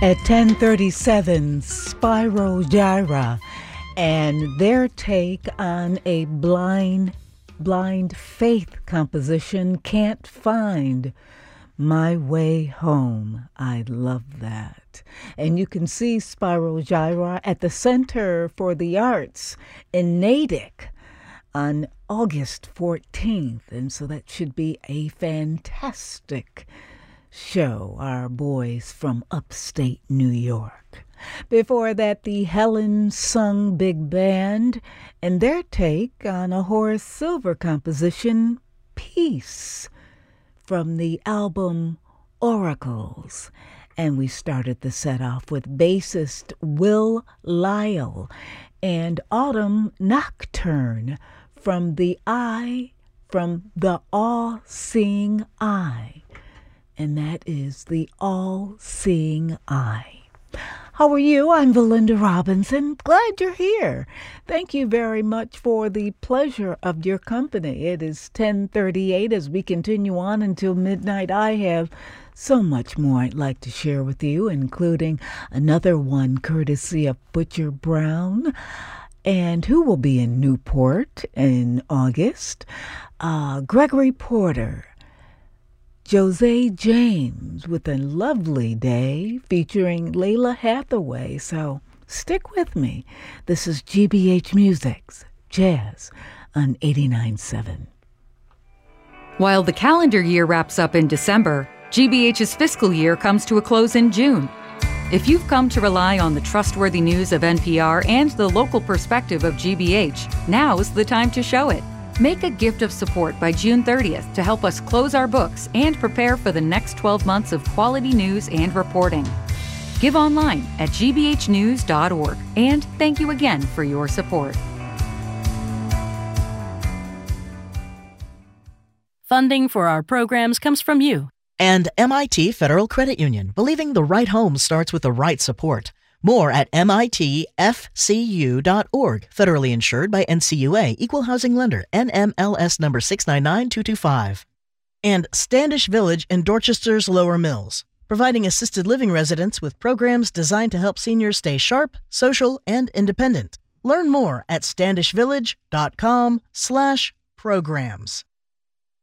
At 10:37, Spyro Gyra and their take on a blind faith composition, Can't Find My Way Home. I love that. And you can see Spyro Gyra at the Center for the Arts in Natick on August 14th. And so that should be a fantastic show, our boys from upstate New York. Before that, the Helen Sung Big Band and their take on a Horace Silver composition, Peace, from the album Oracles. And we started the set off with bassist Will Lyle and Autumn Nocturne from the All-Seeing Eye. And that is the All-Seeing Eye. How are you? I'm Valinda Robinson. Glad you're here. Thank you very much for the pleasure of your company. It is 10:38 as we continue on until midnight. I have so much more I'd like to share with you, including another one courtesy of Butcher Brown, and who will be in Newport in August, Gregory Porter, Jose James with a lovely day featuring Layla Hathaway. So stick with me. This is GBH Music's Jazz on 89.7. While the calendar year wraps up in December, GBH's fiscal year comes to a close in June. If you've come to rely on the trustworthy news of NPR and the local perspective of GBH, now's the time to show it. Make a gift of support by June 30th to help us close our books and prepare for the next 12 months of quality news and reporting. Give online at gbhnews.org, and thank you again for your support. Funding for our programs comes from you. And MIT Federal Credit Union, believing the right home starts with the right support. More at mitfcu.org. Federally insured by NCUA, Equal Housing Lender, NMLS number 699225. And Standish Village in Dorchester's Lower Mills, providing assisted living residents with programs designed to help seniors stay sharp, social, and independent. Learn more at standishvillage.com/programs.